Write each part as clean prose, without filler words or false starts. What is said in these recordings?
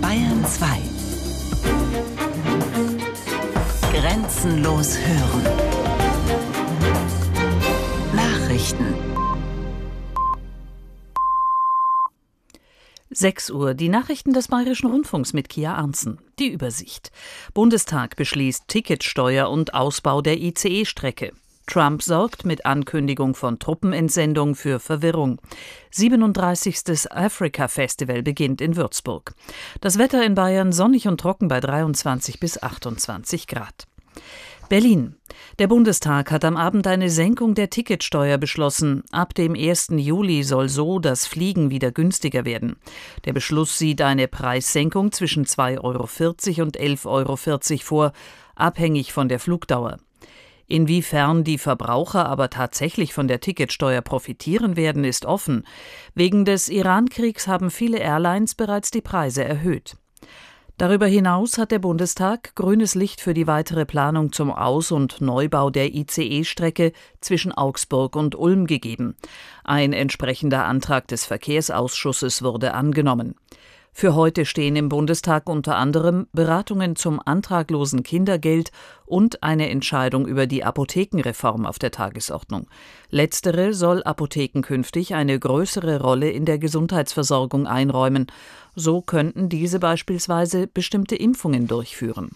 Bayern 2. Grenzenlos hören. Nachrichten. 6 Uhr, die Nachrichten des Bayerischen Rundfunks mit Kia Arntzen. Die Übersicht. Bundestag beschließt Ticketsteuer und Ausbau der ICE-Strecke. Trump sorgt mit Ankündigung von Truppenentsendung für Verwirrung. 37. Afrika-Festival beginnt in Würzburg. Das Wetter in Bayern sonnig und trocken bei 23 bis 28 Grad. Berlin. Der Bundestag hat am Abend eine Senkung der Ticketsteuer beschlossen. Ab dem 1. Juli soll so das Fliegen wieder günstiger werden. Der Beschluss sieht eine Preissenkung zwischen 2,40 € und 11,40 € vor, abhängig von der Flugdauer. Inwiefern die Verbraucher aber tatsächlich von der Ticketsteuer profitieren werden, ist offen. Wegen des Iran-Kriegs haben viele Airlines bereits die Preise erhöht. Darüber hinaus hat der Bundestag grünes Licht für die weitere Planung zum Aus- und Neubau der ICE-Strecke zwischen Augsburg und Ulm gegeben. Ein entsprechender Antrag des Verkehrsausschusses wurde angenommen. Für heute stehen im Bundestag unter anderem Beratungen zum antraglosen Kindergeld und eine Entscheidung über die Apothekenreform auf der Tagesordnung. Letztere soll Apotheken künftig eine größere Rolle in der Gesundheitsversorgung einräumen. So könnten diese beispielsweise bestimmte Impfungen durchführen.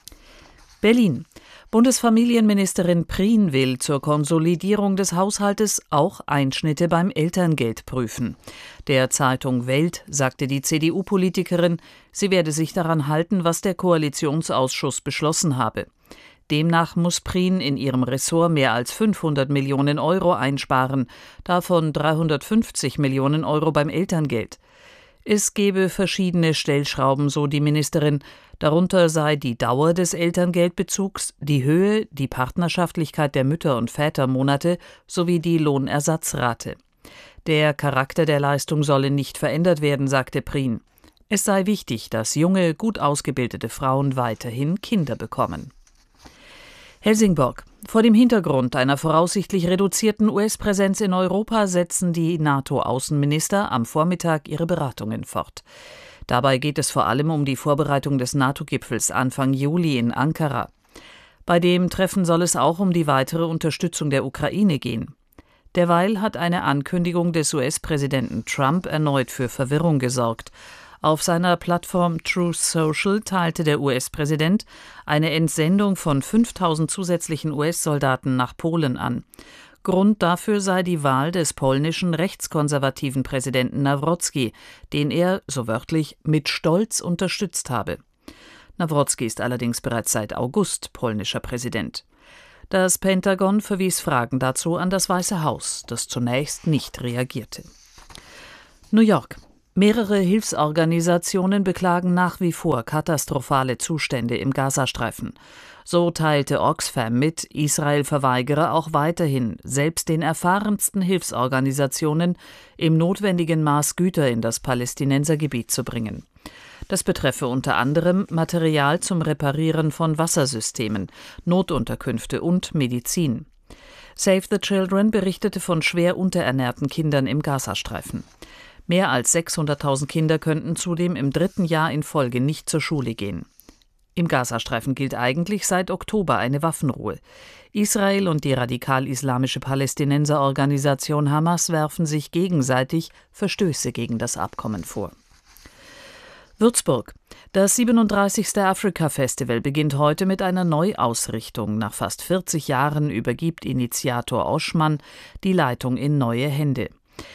Berlin. Bundesfamilienministerin Prien will zur Konsolidierung des Haushaltes auch Einschnitte beim Elterngeld prüfen. Der Zeitung Welt sagte die CDU-Politikerin, sie werde sich daran halten, was der Koalitionsausschuss beschlossen habe. Demnach muss Prien in ihrem Ressort mehr als 500 Millionen Euro einsparen, davon 350 Millionen Euro beim Elterngeld. Es gebe verschiedene Stellschrauben, so die Ministerin. Darunter sei die Dauer des Elterngeldbezugs, die Höhe, die Partnerschaftlichkeit der Mütter- und Vätermonate sowie die Lohnersatzrate. Der Charakter der Leistung solle nicht verändert werden, sagte Prien. Es sei wichtig, dass junge, gut ausgebildete Frauen weiterhin Kinder bekommen. Helsingborg. Vor dem Hintergrund einer voraussichtlich reduzierten US-Präsenz in Europa setzen die NATO-Außenminister am Vormittag ihre Beratungen fort. Dabei geht es vor allem um die Vorbereitung des NATO-Gipfels Anfang Juli in Ankara. Bei dem Treffen soll es auch um die weitere Unterstützung der Ukraine gehen. Derweil hat eine Ankündigung des US-Präsidenten Trump erneut für Verwirrung gesorgt. Auf seiner Plattform Truth Social teilte der US-Präsident eine Entsendung von 5.000 zusätzlichen US-Soldaten nach Polen an. Grund dafür sei die Wahl des polnischen rechtskonservativen Präsidenten Nawrocki, den er, so wörtlich, mit Stolz unterstützt habe. Nawrocki ist allerdings bereits seit August polnischer Präsident. Das Pentagon verwies Fragen dazu an das Weiße Haus, das zunächst nicht reagierte. New York. Mehrere Hilfsorganisationen beklagen nach wie vor katastrophale Zustände im Gazastreifen. So teilte Oxfam mit, Israel verweigere auch weiterhin selbst den erfahrensten Hilfsorganisationen im notwendigen Maß Güter in das Palästinensergebiet zu bringen. Das betreffe unter anderem Material zum Reparieren von Wassersystemen, Notunterkünfte und Medizin. Save the Children berichtete von schwer unterernährten Kindern im Gazastreifen. Mehr als 600.000 Kinder könnten zudem im 3. Jahr in Folge nicht zur Schule gehen. Im Gazastreifen gilt eigentlich seit Oktober eine Waffenruhe. Israel und die radikal-islamische Palästinenserorganisation Hamas werfen sich gegenseitig Verstöße gegen das Abkommen vor. Würzburg. Das 37. Afrika-Festival beginnt heute mit einer Neuausrichtung. Nach fast 40 Jahren übergibt Initiator Oschmann die Leitung in neue Hände.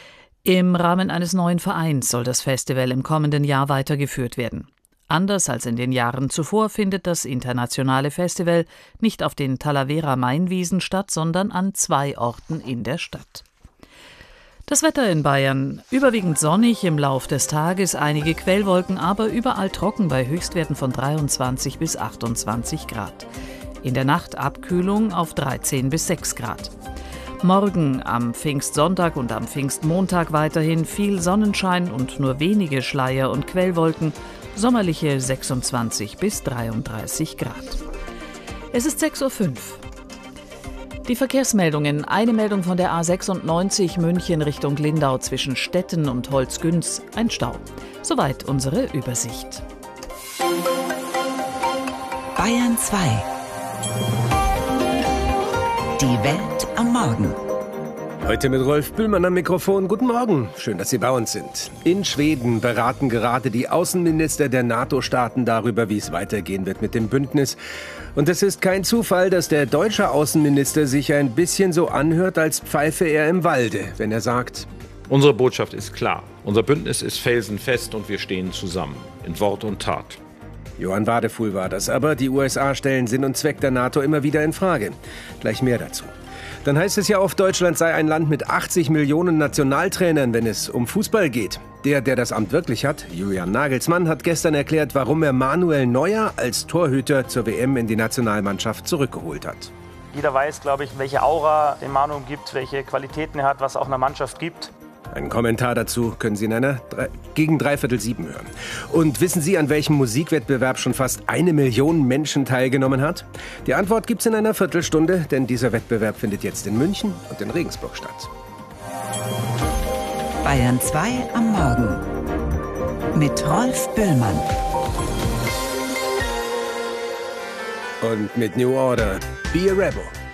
Im Rahmen eines neuen Vereins soll das Festival im kommenden Jahr weitergeführt werden. Anders als in den Jahren zuvor findet das internationale Festival nicht auf den Talavera-Mainwiesen statt, sondern an 2 Orten in der Stadt. Das Wetter in Bayern. Überwiegend sonnig im Lauf des Tages, einige Quellwolken, aber überall trocken bei Höchstwerten von 23 bis 28 Grad. In der Nacht Abkühlung auf 13 bis 6 Grad. Morgen am Pfingstsonntag und am Pfingstmontag weiterhin viel Sonnenschein und nur wenige Schleier- und Quellwolken, sommerliche 26 bis 33 Grad. Es ist 6:05 Uhr. Die Verkehrsmeldungen. Eine Meldung von der A96 München Richtung Lindau zwischen Stetten und Holzgünz. Ein Stau. Soweit unsere Übersicht. Bayern 2. Die Welt am Morgen. Heute mit Rolf Bühlmann am Mikrofon. Guten Morgen, schön, dass Sie bei uns sind. In Schweden beraten gerade die Außenminister der NATO-Staaten darüber, wie es weitergehen wird mit dem Bündnis. Und es ist kein Zufall, dass der deutsche Außenminister sich ein bisschen so anhört, als pfeife er im Walde, wenn er sagt: Unsere Botschaft ist klar. Unser Bündnis ist felsenfest und wir stehen zusammen, in Wort und Tat. Johann Wadefuhl war das, aber die USA stellen Sinn und Zweck der NATO immer wieder in Frage. Gleich mehr dazu. Dann heißt es ja oft, Deutschland sei ein Land mit 80 Millionen Nationaltrainern, wenn es um Fußball geht. Der das Amt wirklich hat, Julian Nagelsmann, hat gestern erklärt, warum er Manuel Neuer als Torhüter zur WM in die Nationalmannschaft zurückgeholt hat. Jeder weiß, glaube ich, welche Aura den Manu gibt, welche Qualitäten er hat, was auch einer Mannschaft gibt. Einen Kommentar dazu können Sie in einer gegen 6:45 hören. Und wissen Sie, an welchem Musikwettbewerb schon fast 1 Million Menschen teilgenommen hat? Die Antwort gibt's in einer Viertelstunde, denn dieser Wettbewerb findet jetzt in München und in Regensburg statt. Bayern 2 am Morgen. Mit Rolf Bühlmann. Und mit New Order, Be a Rebel.